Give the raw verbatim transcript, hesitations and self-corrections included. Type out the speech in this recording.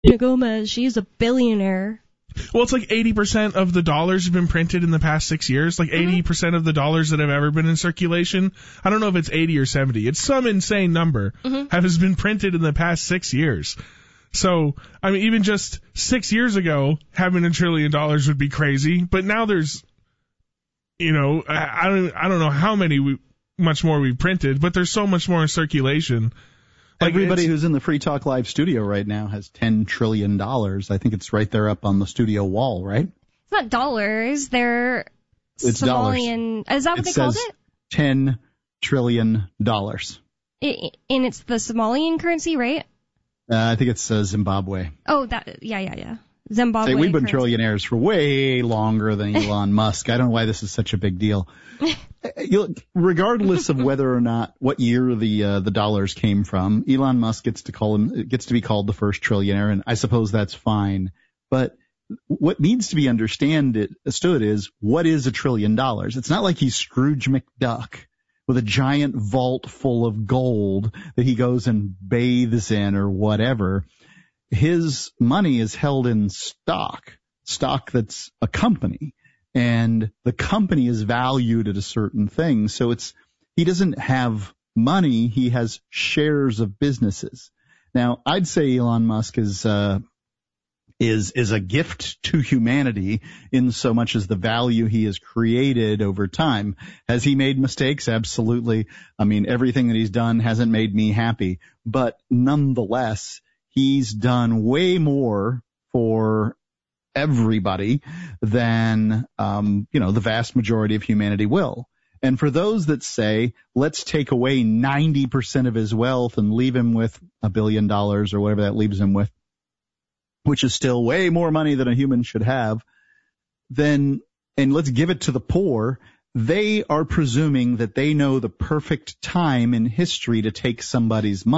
Gomez, she's a billionaire. Well, it's like eighty percent of the dollars have been printed in the past six years. Like mm-hmm. eighty percent of the dollars that have ever been in circulation. I don't know if it's eighty or seventy. It's some insane number mm-hmm. has been printed in the past six years. So, I mean, even just six years ago, having a trillion dollars would be crazy. But now there's, you know, I, I don't, I don't know how many we, much more we've printed, but there's so much more in circulation. Like Everybody who's in the Free Talk Live studio right now has ten trillion dollars. I think it's right there up on the studio wall, right? It's not dollars. They're it's Somalian. Dollars. Is that what it they called says it? ten trillion dollars. It, and it's the Somalian currency, right? Uh, I think it's uh, Zimbabwe. Oh, that yeah, yeah, yeah. Zimbabwe. Hey, we've been currency. trillionaires for way longer than Elon Musk. I don't know why this is such a big deal. You, regardless of whether or not what year the uh, the dollars came from, Elon Musk gets to call him gets to be called the first trillionaire, and I suppose that's fine. But what needs to be understand it, understood is what is a trillion dollars? It's not like he's Scrooge McDuck with a giant vault full of gold that he goes and bathes in or whatever. His money is held in stock, stock that's a company. And the company is valued at a certain thing. So it's, he doesn't have money. He has shares of businesses. Now, I'd say Elon Musk is, uh, is, is a gift to humanity in so much as the value he has created over time. Has he made mistakes? Absolutely. I mean, everything that he's done hasn't made me happy, but nonetheless, he's done way more for everybody than, um, you know, the vast majority of humanity will. And for those that say, let's take away ninety percent of his wealth and leave him with a billion dollars or whatever that leaves him with, which is still way more money than a human should have, then, and let's give it to the poor, they are presuming that they know the perfect time in history to take somebody's money.